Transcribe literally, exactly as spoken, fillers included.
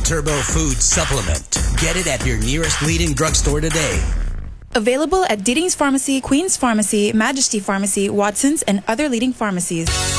Turbo Food Supplement. Get it at your nearest leading drugstore today. Available at Deeding's Pharmacy, Queen's Pharmacy, Majesty Pharmacy, Watson's, and other leading pharmacies.